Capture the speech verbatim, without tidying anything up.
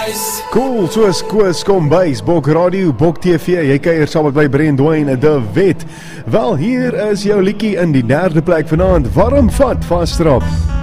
Cool, soos Koos Kombuis, Bok Radio, Bok T V, jy kuier saam met my Brian Dwayne de Wet. Wel, hier is jou liedjie in die derde plek vanaand, Warm Vat, Vastrap.